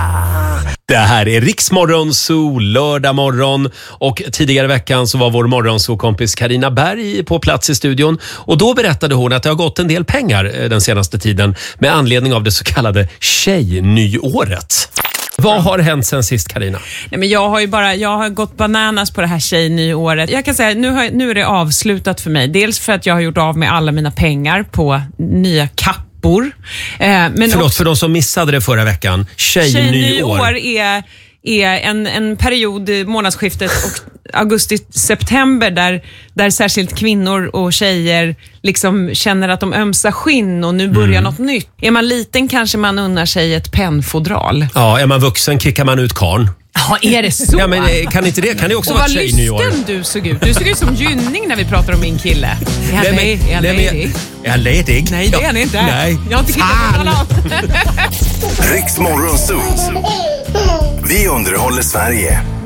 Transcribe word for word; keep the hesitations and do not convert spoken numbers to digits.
Det här är Riksmorgonzoo lördag morgon och tidigare i veckan så var vår morgonzoo-kompis Carina Berg på plats i studion och då berättade hon att det har gått en del pengar den senaste tiden med anledning av det så kallade tjejnyåret. Vad har hänt sen sist, Carina? Nej, men jag har ju bara jag har gått bananas på det här tjejnyåret. Jag kan säga nu har, nu är det avslutat för mig. Dels för att jag har gjort av med alla mina pengar på nya kappor. Eh, men Förlåt också, för de som missade det förra veckan. Tjejnyår. Tjejnyår är är en, en period, månadsskiftet och augusti-september där, där särskilt kvinnor och tjejer liksom känner att de ömsar skinn och nu börjar mm. något nytt. Är man liten kanske man unnar sig ett pennfodral. Ja, är man vuxen kickar man ut karn. Ja, är det så? Ja, men kan inte det? Kan det också och vara ett tjejnyår? Och vad lysten du såg ut. Du såg ut som Gynning när vi pratar om min kille. Är han ledig? Är han ledig? Är han ledig? Nej, det är han inte. Nej. Jag har inte killat någon annan. Riksmorgonzoo. Vi underhåller Sverige.